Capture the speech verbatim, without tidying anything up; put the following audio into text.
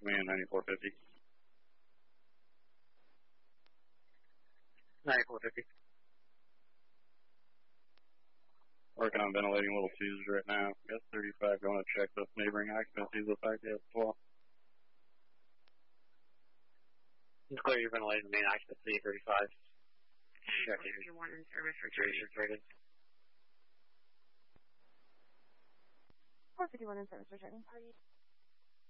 Command ninety-four fifty. ninety-four fifty. Working on ventilating little twos right now. S thirty-five going to check the neighboring occupancies with I P S as well. It's clear you're ventilating the main occupancy, thirty-five. Check it. You're one in service for Rated. four fifty-one in service returning. Are you?